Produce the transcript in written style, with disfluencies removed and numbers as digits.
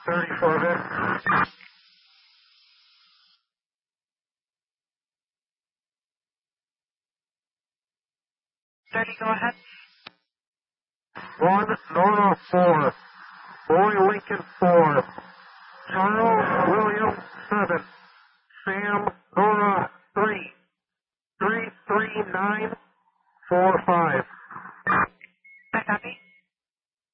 34 bit. Steady, go ahead. 1 Nora 4. Boy Lincoln 4. Charles William 7. Sam Nora 3. 33945. I copy.